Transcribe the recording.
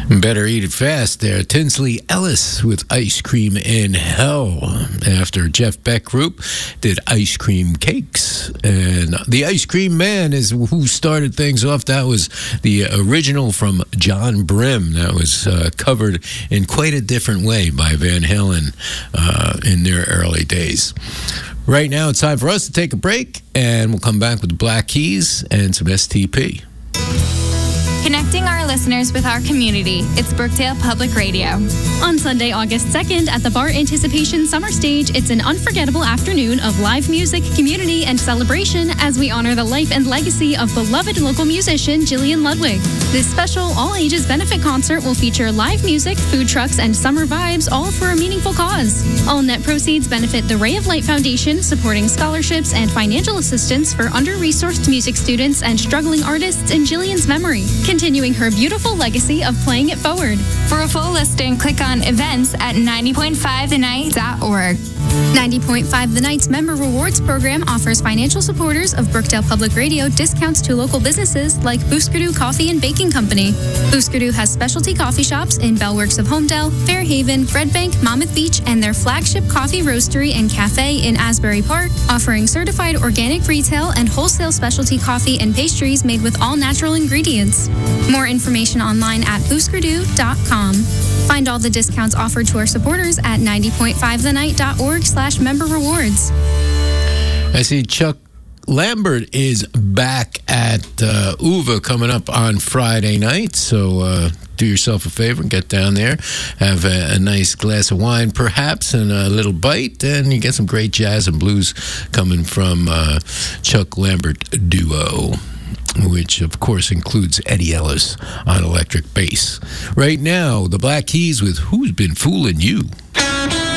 Better eat it fast there. Tinsley Ellis with Ice Cream in Hell. After Jeff Beck Group did Ice Cream Cakes. And the Ice Cream Man is who started things off. That was the original from John Brim. That was covered in quite a different way by Van Halen in their early days. Right now it's time for us to take a break, and we'll come back with the Black Keys and some STP. Connecting our listeners with our community. It's Brookdale Public Radio. On Sunday, August 2nd, at the Bar Anticipation Summer Stage, it's an unforgettable afternoon of live music, community, and celebration as we honor the life and legacy of beloved local musician Jillian Ludwig. This special all-ages benefit concert will feature live music, food trucks, and summer vibes, all for a meaningful cause. All net proceeds benefit the Ray of Light Foundation, supporting scholarships and financial assistance for under-resourced music students and struggling artists in Jillian's memory, continuing her beautiful legacy of playing it forward. For a full listing, click on events at 90.5thenight.org. 90.5 The Night's Member Rewards Program offers financial supporters of Brookdale Public Radio discounts to local businesses like Booskerdoo Coffee and Baking Company. Booskerdoo has specialty coffee shops in Bellworks of Homedale, Fairhaven, Red Bank, Monmouth Beach, and their flagship coffee roastery and cafe in Asbury Park, offering certified organic retail and wholesale specialty coffee and pastries made with all natural ingredients. More information online at booskerdoo.com. Find all the discounts offered to our supporters at 90.5thenight.org/member rewards. I see Chuck Lambert is back at UVA coming up on Friday night, so do yourself a favor and get down there, have a nice glass of wine perhaps and a little bite, and you get some great jazz and blues coming from Chuck Lambert Duo, which of course includes Eddie Ellis on electric bass. Right now, the Black Keys with Who's Been Fooling You?